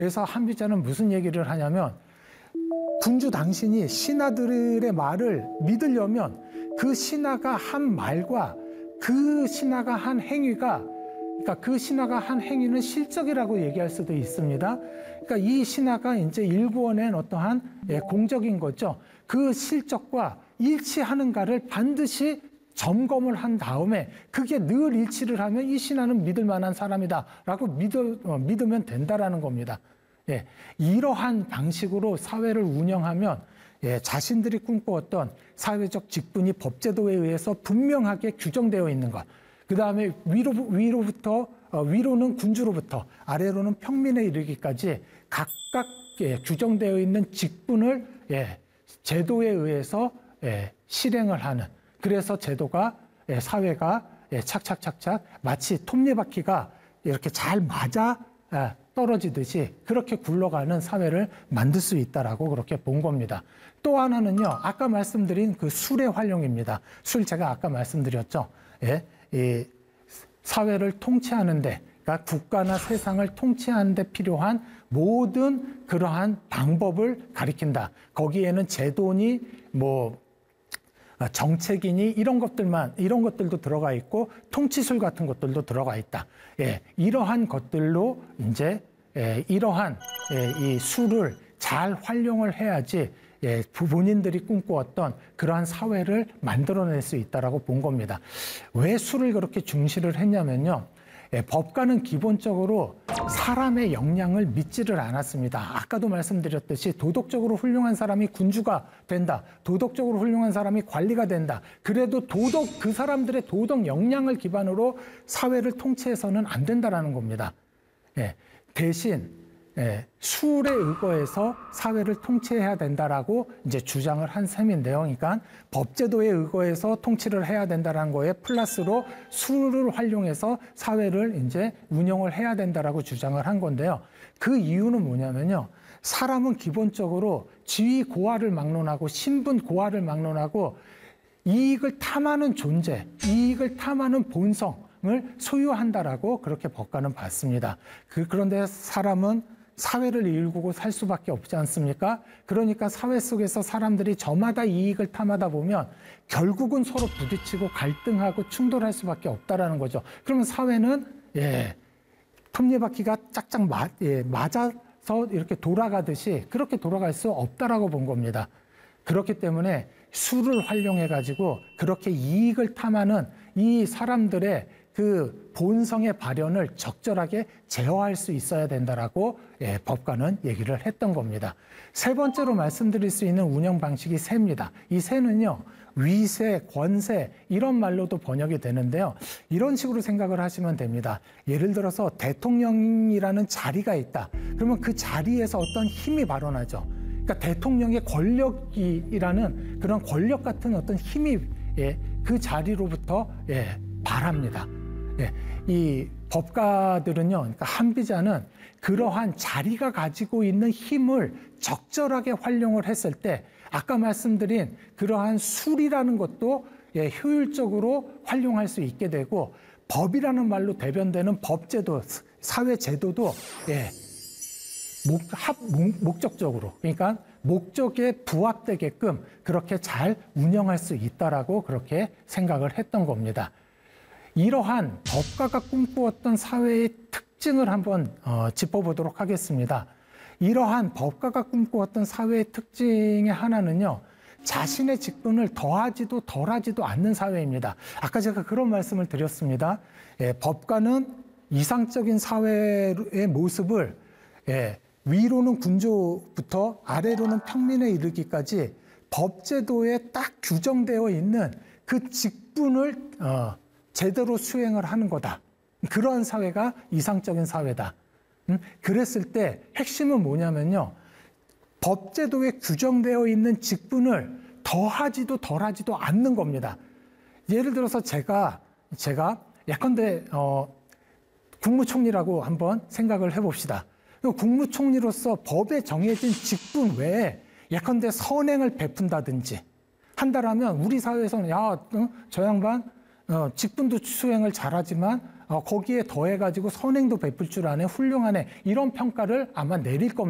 그래서 한비자는 무슨 얘기를 하냐면 군주 당신이 신하들의 말을 믿으려면 그 신하가 한 말과 그 신하가 한 행위가, 그러니까 그 신하가 한 행위는 실적이라고 얘기할 수도 있습니다. 그러니까 이 신하가 이제 일구어낸 어떠한 공적인 거죠. 그 실적과 일치하는가를 반드시 점검을 한 다음에 그게 늘 일치를 하면 이 신하는 믿을 만한 사람이다라고 믿으면 된다라는 겁니다. 예, 이러한 방식으로 사회를 운영하면 자신들이 꿈꾸었던 사회적 직분이 법제도에 의해서 분명하게 규정되어 있는 것. 그 다음에 위로는 군주로부터 아래로는 평민에 이르기까지 각각 규정되어 있는 직분을 제도에 의해서 실행을 하는. 그래서 제도가 사회가 착착착착 마치 톱니바퀴가 이렇게 잘 맞아 떨어지듯이 그렇게 굴러가는 사회를 만들 수 있다라고 그렇게 본 겁니다. 또 하나는요, 아까 말씀드린 그 술의 활용입니다. 술 제가 아까 말씀드렸죠. 이 사회를 통치하는데, 그러니까 국가나 세상을 통치하는데 필요한 모든 그러한 방법을 가리킨다. 거기에는 제도니 정책이니 이런 것들도 들어가 있고 통치술 같은 것들도 들어가 있다. 이러한 것들로 이제 이러한 이 술을 잘 활용을 해야지 본인들이 꿈꾸었던 그러한 사회를 만들어낼 수 있다라고 본 겁니다. 왜 술을 그렇게 중시를 했냐면요. 법가는 기본적으로 사람의 역량을 믿지를 않았습니다. 아까도 말씀드렸듯이 도덕적으로 훌륭한 사람이 군주가 된다. 도덕적으로 훌륭한 사람이 관리가 된다. 그래도 그 사람들의 도덕 역량을 기반으로 사회를 통치해서는 안 된다라는 겁니다. 대신 술에 의거해서 사회를 통치해야 된다라고 이제 주장을 한 셈인데요. 그러니까 법제도에 의거해서 통치를 해야 된다라는 거에 플러스로 술을 활용해서 사회를 이제 운영을 해야 된다라고 주장을 한 건데요. 그 이유는 뭐냐면요. 사람은 기본적으로 지위 고하를 막론하고 신분 고하를 막론하고 이익을 탐하는 존재, 이익을 탐하는 본성을 소유한다라고 그렇게 법가는 봤습니다. 그런데 사람은 사회를 일구고 살 수밖에 없지 않습니까? 그러니까 사회 속에서 사람들이 저마다 이익을 탐하다 보면 결국은 서로 부딪히고 갈등하고 충돌할 수밖에 없다라는 거죠. 그러면 사회는 톱니바퀴가 짝짝 맞아서 이렇게 돌아가듯이 그렇게 돌아갈 수 없다라고 본 겁니다. 그렇기 때문에 술을 활용해 가지고 그렇게 이익을 탐하는 이 사람들의 그 본성의 발현을 적절하게 제어할 수 있어야 된다라고 법가는 얘기를 했던 겁니다. 세 번째로 말씀드릴 수 있는 운영 방식이 세입니다. 이 세는요, 위세, 권세 이런 말로도 번역이 되는데요. 이런 식으로 생각을 하시면 됩니다. 예를 들어서 대통령이라는 자리가 있다. 그러면 그 자리에서 어떤 힘이 발현하죠. 그러니까 대통령의 권력이라는 그런 권력 같은 어떤 힘이 그 자리로부터 발합니다. 이 법가들은요, 그러니까 한비자는 그러한 자리가 가지고 있는 힘을 적절하게 활용을 했을 때 아까 말씀드린 그러한 술이라는 것도 효율적으로 활용할 수 있게 되고 법이라는 말로 대변되는 법제도, 사회제도도 목적적으로, 그러니까 목적에 부합되게끔 그렇게 잘 운영할 수 있다라고 그렇게 생각을 했던 겁니다. 이러한 법가가 꿈꾸었던 사회의 특징을 한번 짚어보도록 하겠습니다. 이러한 법가가 꿈꾸었던 사회의 특징의 하나는요, 자신의 직분을 더하지도 덜하지도 않는 사회입니다. 아까 제가 그런 말씀을 드렸습니다. 법가는 이상적인 사회의 모습을 위로는 군주부터 아래로는 평민에 이르기까지 법제도에 딱 규정되어 있는 그 직분을 제대로 수행을 하는 거다. 그러한 사회가 이상적인 사회다. 그랬을 때 핵심은 뭐냐면요. 법제도에 규정되어 있는 직분을 더하지도 덜하지도 않는 겁니다. 예를 들어서 제가 예컨대 국무총리라고 한번 생각을 해봅시다. 국무총리로서 법에 정해진 직분 외에 예컨대 선행을 베푼다든지 한다라면 우리 사회에서는 저 양반 직분도 수행을 잘하지만 거기에 더해가지고 선행도 베풀 줄 아네, 훌륭하네, 이런 평가를 아마 내릴 겁니다.